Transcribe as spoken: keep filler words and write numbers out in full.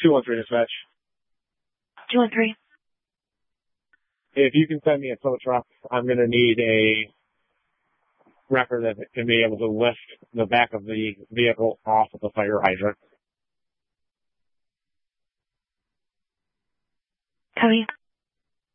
two one three dispatch. two one three. If you can send me a tow truck, I'm going to need a wrecker that can be able to lift the back of the vehicle off of the fire hydrant. Copy.